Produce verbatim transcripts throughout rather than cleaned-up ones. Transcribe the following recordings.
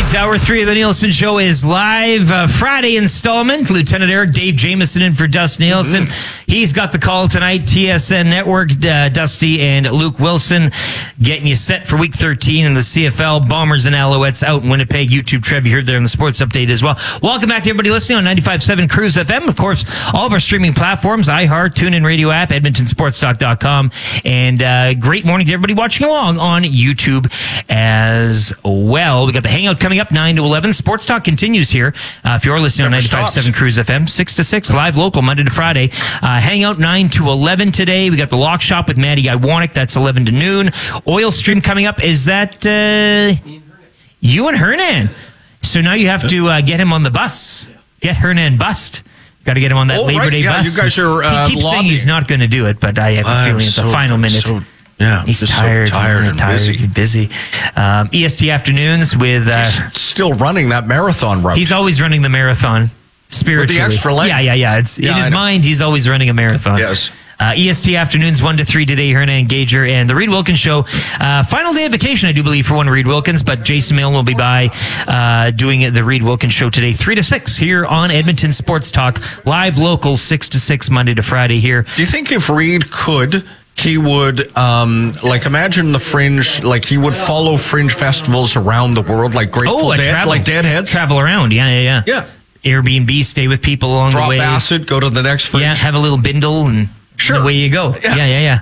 right, hour three of the Nielsen Show is live. Uh, Friday installment. Lieutenant Eric Dave Jameson in for Dusty Nielsen. Mm-hmm. He's got the call tonight. T S N Network, uh, Dusty and Luke Wilson getting you set for week thirteen in the C F L. Bombers and Alouettes out in Winnipeg. YouTube Trev, you heard there in the sports update as well. Welcome back to everybody listening on ninety-five point seven Cruise F M. Of course, all of our streaming platforms, iHeart, TuneIn Radio app, Edmonton Sports Talk dot com. And uh, great morning to everybody watching along on YouTube as well. We got the Hangout coming up nine to eleven. Sports Talk continues here. Uh, if you're listening Never on ninety-five point seven Cruise F M, six to six, live local, Monday to Friday. Uh, Hangout nine to eleven today. We got the Lock Shop with Maddie Iwanek. That's eleven to noon. Oil Stream coming up. Is that uh, you and Hernan? So now you have to uh, get him on the bus. Get Hernan bussed. Got to get him on that oh, Labor right. Day yeah, bus. You guys are uh, he keeps lobbying. saying he's not going to do it, but I have a I'm feeling at the so, final minute. So, yeah, he's just tired, so tired and tired busy. and busy. Um, E S T afternoons with. Uh, he's still running that marathon route. He's always running the marathon spiritually. With the extra length. Yeah, yeah, yeah. It's yeah, in his mind. He's always running a marathon. Yes. Uh, E S T afternoons, one to three today, Hernan Gager and the Reed Wilkins Show. Uh, final day of vacation, I do believe, for one Reed Wilkins, but Jason Milne will be by uh, doing the Reed Wilkins Show today, three to six here on Edmonton Sports Talk. Live local, six to six, Monday to Friday here. Do you think if Reed could, he would, um, like, imagine the Fringe, like, he would follow Fringe festivals around the world, like Grateful oh, Dead, travel, like Deadheads? Travel around, yeah, yeah, yeah. Yeah. Airbnb, stay with people along Drop the way. Drop acid, go to the next Fringe. Yeah, have a little bindle and... Sure. Away you go. Yeah, yeah, yeah. yeah.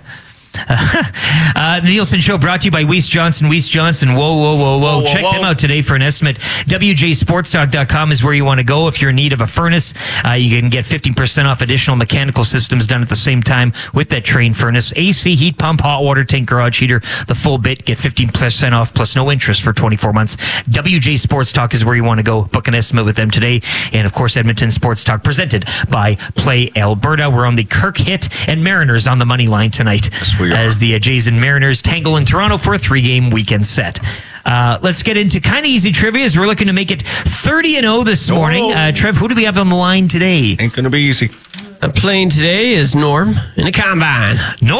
uh, the Nielsen Show brought to you by Weiss Johnson. Weiss Johnson. Whoa, whoa, whoa, whoa. whoa Check whoa. them out today for an estimate. W J Sports Talk dot com is where you want to go. If you're in need of a furnace, uh, you can get fifteen percent off additional mechanical systems done at the same time with that Trane furnace. A C, heat pump, hot water tank, garage heater, the full bit. Get fifteen percent off plus no interest for twenty-four months. W J Sports Talk is where you want to go. Book an estimate with them today. And, of course, Edmonton Sports Talk presented by Play Alberta. We're on the Kirk Hit and Mariners on the money line tonight. Yes, we are. As the uh, Jays and Mariners tangle in Toronto for a three-game weekend set. Uh, let's get into kind of easy trivia as we're looking to make it thirty and oh this morning. Uh, Trev, who do we have on the line today? Ain't going to be easy. Uh, playing today is Norm in a combine. Norm